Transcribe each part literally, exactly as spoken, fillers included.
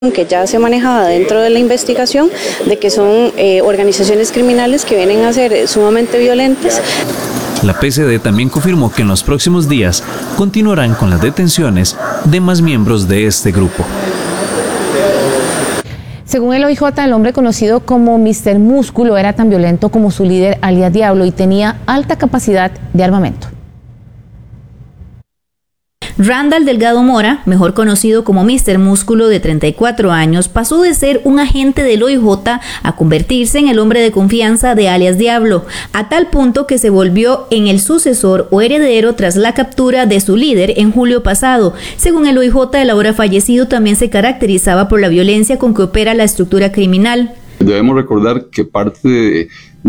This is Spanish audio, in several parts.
que ya se manejaba dentro de la investigación, de que son eh, organizaciones criminales que vienen a ser sumamente violentas. La P C D también confirmó que en los próximos días continuarán con las detenciones de más miembros de este grupo. Según el O I J, el hombre conocido como míster Músculo era tan violento como su líder alias Diablo y tenía alta capacidad de armamento. Randall Delgado Mora, mejor conocido como míster Músculo, de treinta y cuatro años, pasó de ser un agente del O I J a convertirse en el hombre de confianza de alias Diablo, a tal punto que se volvió en el sucesor o heredero tras la captura de su líder en julio pasado. Según el O I J, el ahora fallecido también se caracterizaba por la violencia con que opera la estructura criminal. Debemos recordar que parte de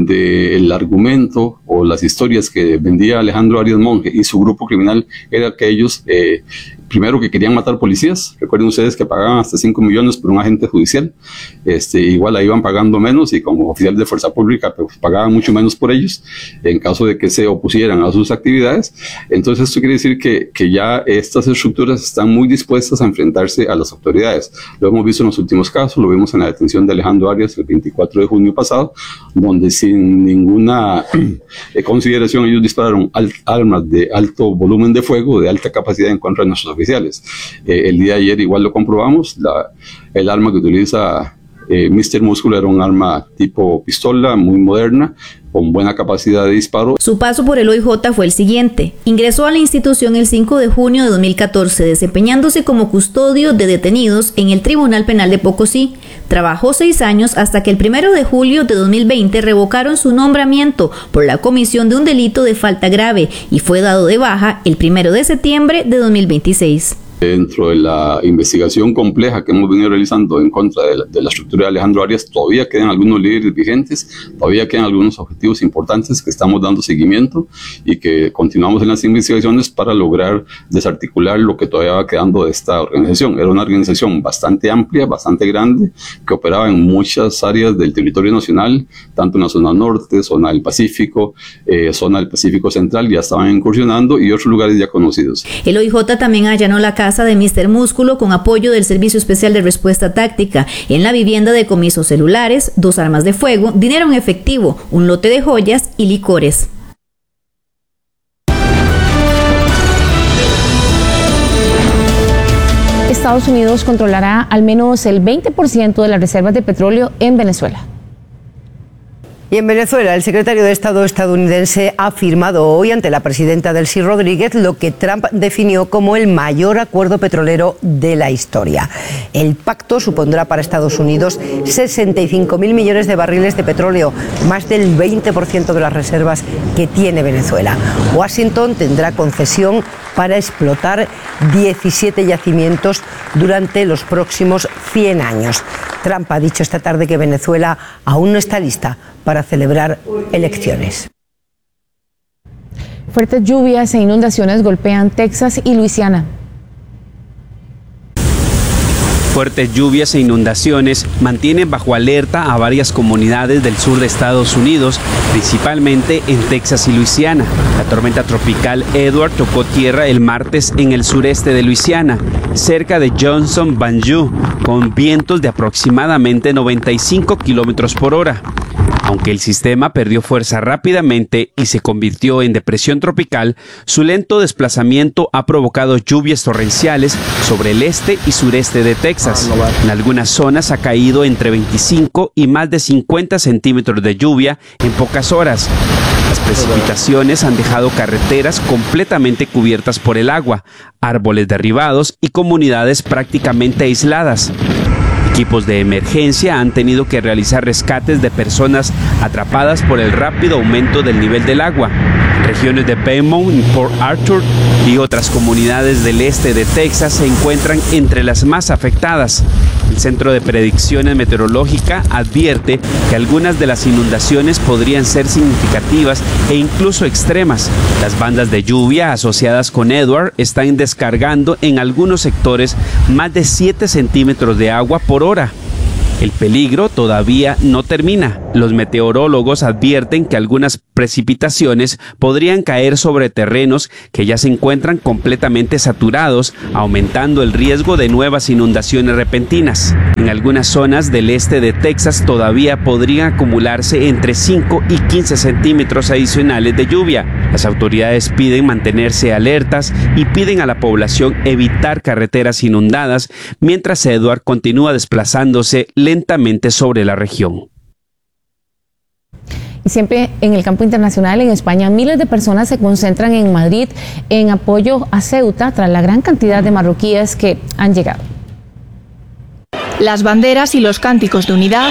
del argumento o las historias que vendía Alejandro Arias Monge y su grupo criminal era que ellos, eh, primero, que querían matar policías. Recuerden ustedes que pagaban hasta cinco millones por un agente judicial. Este, igual ahí iban pagando menos y como oficial de fuerza pública pues, pagaban mucho menos por ellos en caso de que se opusieran a sus actividades. Entonces esto quiere decir que, que ya estas estructuras están muy dispuestas a enfrentarse a las autoridades. Lo hemos visto en los últimos casos, lo vimos en la detención de Alejandro Arias el veinticuatro de junio pasado, donde sin ninguna eh, consideración ellos dispararon al, armas de alto volumen de fuego, de alta capacidad en contra de nuestros oficiales. Eh, el día de ayer igual lo comprobamos, la, el arma que utiliza eh, míster Músculo era un arma tipo pistola, muy moderna, con buena capacidad de disparo. Su paso por el O I J fue el siguiente. Ingresó a la institución el cinco de junio de dos mil catorce, desempeñándose como custodio de detenidos en el Tribunal Penal de Pocosí. Trabajó seis años hasta que el primero de julio de dos mil veinte revocaron su nombramiento por la comisión de un delito de falta grave y fue dado de baja el primero de septiembre de dos mil veintiséis. Dentro de la investigación compleja que hemos venido realizando en contra de la, de la estructura de Alejandro Arias, todavía quedan algunos líderes vigentes, todavía quedan algunos objetivos importantes que estamos dando seguimiento y que continuamos en las investigaciones para lograr desarticular lo que todavía va quedando de esta organización. Era una organización bastante amplia, bastante grande, que operaba en muchas áreas del territorio nacional, tanto en la zona norte, zona del Pacífico, eh, zona del Pacífico Central, ya estaban incursionando y otros lugares ya conocidos. El O I J también allanó la casa de míster Músculo con apoyo del Servicio Especial de Respuesta Táctica. En la vivienda decomisó celulares, dos armas de fuego, dinero en efectivo, un lote de joyas y licores. Estados Unidos controlará al menos el veinte por ciento de las reservas de petróleo en Venezuela. Y en Venezuela, el secretario de Estado estadounidense ha firmado hoy ante la presidenta Delcy Rodríguez lo que Trump definió como el mayor acuerdo petrolero de la historia. El pacto supondrá para Estados Unidos sesenta y cinco mil millones de barriles de petróleo, más del veinte por ciento de las reservas que tiene Venezuela. Washington tendrá concesión para explotar diecisiete yacimientos durante los próximos cien años. Trump ha dicho esta tarde que Venezuela aún no está lista para celebrar elecciones. Fuertes lluvias e inundaciones golpean Texas y Luisiana. Fuertes lluvias e inundaciones mantienen bajo alerta a varias comunidades del sur de Estados Unidos, principalmente en Texas y Luisiana. La tormenta tropical Edward tocó tierra el martes en el sureste de Luisiana, cerca de Johnson, Banjo, con vientos de aproximadamente noventa y cinco kilómetros por hora. Aunque el sistema perdió fuerza rápidamente y se convirtió en depresión tropical, su lento desplazamiento ha provocado lluvias torrenciales sobre el este y sureste de Texas. En algunas zonas ha caído entre veinticinco y más de cincuenta centímetros de lluvia en pocas horas. Las precipitaciones han dejado carreteras completamente cubiertas por el agua, árboles derribados y comunidades prácticamente aisladas. Equipos de emergencia han tenido que realizar rescates de personas atrapadas por el rápido aumento del nivel del agua. Regiones de Beaumont y Port Arthur y otras comunidades del este de Texas se encuentran entre las más afectadas. El Centro de Predicciones Meteorológica advierte que algunas de las inundaciones podrían ser significativas e incluso extremas. Las bandas de lluvia asociadas con Edward están descargando en algunos sectores más de siete centímetros de agua por hora. El peligro todavía no termina. Los meteorólogos advierten que algunas precipitaciones podrían caer sobre terrenos que ya se encuentran completamente saturados, aumentando el riesgo de nuevas inundaciones repentinas. En algunas zonas del este de Texas todavía podrían acumularse entre cinco y quince centímetros adicionales de lluvia. Las autoridades piden mantenerse alertas y piden a la población evitar carreteras inundadas mientras Edward continúa desplazándose lentamente sobre la región. Y siempre en el campo internacional, en España, miles de personas se concentran en Madrid en apoyo a Ceuta tras la gran cantidad de marroquíes que han llegado. Las banderas y los cánticos de unidad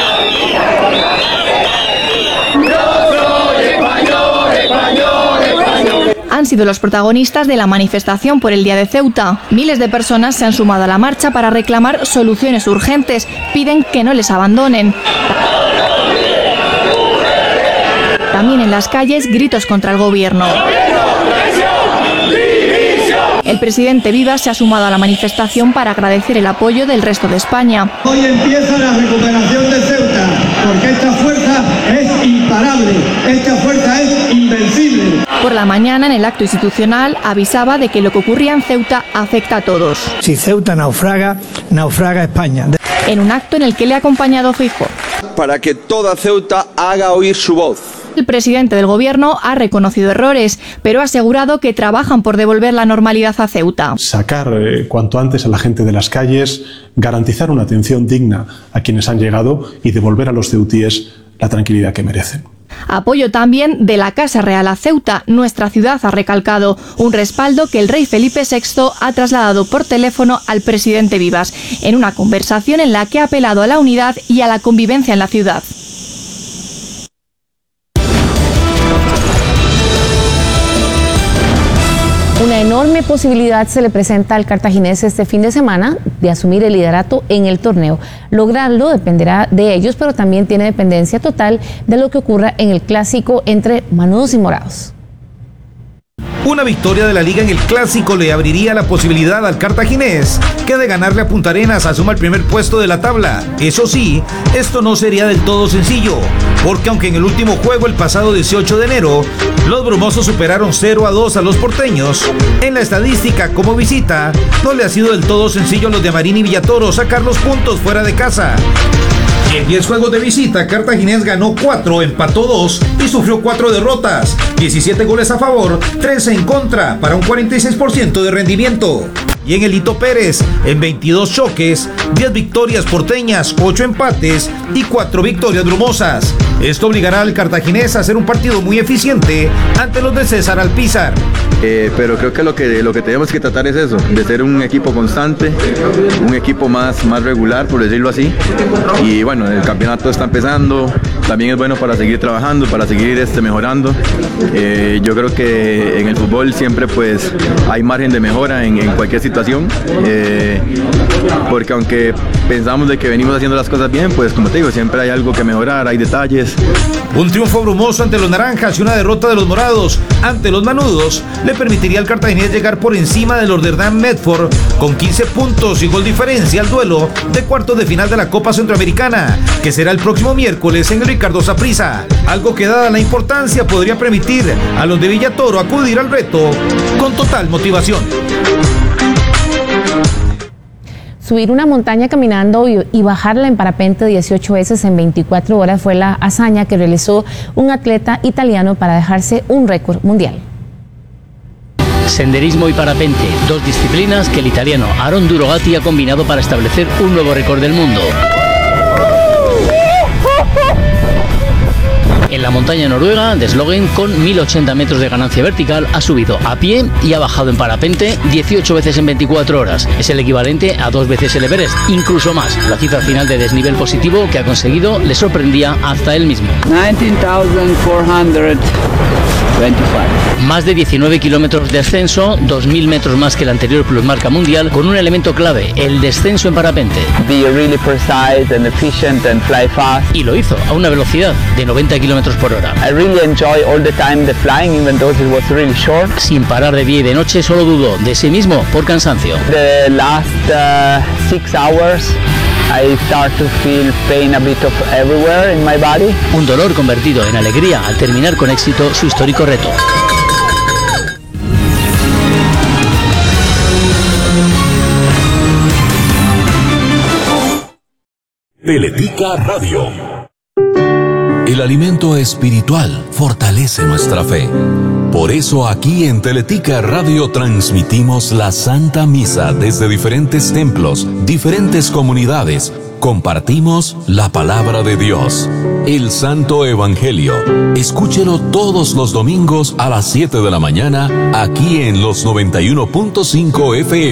han sido los protagonistas de la manifestación por el Día de Ceuta. Miles de personas se han sumado a la marcha para reclamar soluciones urgentes. Piden que no les abandonen. También en las calles, gritos contra el gobierno. El presidente Vivas se ha sumado a la manifestación para agradecer el apoyo del resto de España. Hoy empieza la recuperación de Ceuta, porque esta fuerza es imparable, esta fuerza es invencible. Por la mañana, en el acto institucional, avisaba de que lo que ocurría en Ceuta afecta a todos. Si Ceuta naufraga, naufraga España. En un acto en el que le ha acompañado Feijóo. Para que toda Ceuta haga oír su voz. El presidente del gobierno ha reconocido errores, pero ha asegurado que trabajan por devolver la normalidad a Ceuta. Sacar eh, cuanto antes a la gente de las calles, garantizar una atención digna a quienes han llegado y devolver a los ceutíes la tranquilidad que merecen. Apoyo también de la Casa Real a Ceuta. Nuestra ciudad, ha recalcado, un respaldo que el rey Felipe sexto ha trasladado por teléfono al presidente Vivas, en una conversación en la que ha apelado a la unidad y a la convivencia en la ciudad. Una enorme posibilidad se le presenta al cartaginés este fin de semana de asumir el liderato en el torneo. Lograrlo dependerá de ellos, pero también tiene dependencia total de lo que ocurra en el clásico entre Manudos y Morados. Una victoria de la Liga en el Clásico le abriría la posibilidad al cartaginés que de ganarle a Punta Arenas asuma el primer puesto de la tabla. Eso sí, esto no sería del todo sencillo, porque aunque en el último juego el pasado dieciocho de enero los brumosos superaron cero a dos a los porteños, en la estadística como visita no le ha sido del todo sencillo a los de Marín y Villatoro sacar los puntos fuera de casa. En diez juegos de visita, Cartaginés ganó cuatro, empató dos y sufrió cuatro derrotas. diecisiete goles a favor, trece en contra, para un cuarenta y seis por ciento de rendimiento. Y en el Hito Pérez, en veintidós choques, diez victorias porteñas, ocho empates y cuatro victorias brumosas. Esto obligará al cartaginés a hacer un partido muy eficiente ante los de César Alpizar. Eh, pero creo que lo, que lo que tenemos que tratar es eso, de ser un equipo constante, un equipo más, más regular, por decirlo así. Y bueno, el campeonato está empezando, también es bueno para seguir trabajando, para seguir este, mejorando. Eh, yo creo que en el fútbol siempre pues hay margen de mejora en, en cualquier situación, eh, porque aunque pensamos de que venimos haciendo las cosas bien, pues como te digo, siempre hay algo que mejorar, hay detalles. Un triunfo brumoso ante los naranjas y una derrota de los morados ante los manudos le permitiría al cartaginés llegar por encima del Rotterdam Medford con quince puntos y gol diferencia al duelo de cuartos de final de la Copa Centroamericana, que será el próximo miércoles en el Ricardo Saprissa, algo que dada la importancia podría permitir a los de Villatoro acudir al reto con total motivación. Subir una montaña caminando y, y bajarla en parapente dieciocho veces en veinticuatro horas fue la hazaña que realizó un atleta italiano para dejarse un récord mundial. Senderismo y parapente, dos disciplinas que el italiano Aaron Durogatti ha combinado para establecer un nuevo récord del mundo. En la montaña noruega de Slogen, con mil ochenta metros de ganancia vertical, ha subido a pie y ha bajado en parapente dieciocho veces en veinticuatro horas. Es el equivalente a dos veces el Everest, incluso más. La cifra final de desnivel positivo que ha conseguido le sorprendía hasta él mismo. nineteen thousand four hundred Más de diecinueve kilómetros de ascenso, dos mil metros más que el anterior plusmarca mundial, con un elemento clave, el descenso en parapente. Be really precise and efficient and fly fast. Y lo hizo a una velocidad de noventa kilómetros por hora. I really enjoy all the time the flying, even though it was really short. Sin parar de día y de noche, solo dudó de sí mismo por cansancio. The last uh, six hours I start to feel pain a bit of everywhere in my body. Un dolor convertido en alegría al terminar con éxito su histórico reto. Teletica Radio. El alimento espiritual fortalece nuestra fe. Por eso aquí en Teletica Radio transmitimos la Santa Misa desde diferentes templos, diferentes comunidades. Compartimos la palabra de Dios, el Santo Evangelio. Escúchelo todos los domingos a las siete de la mañana aquí en los noventa y uno punto cinco F M.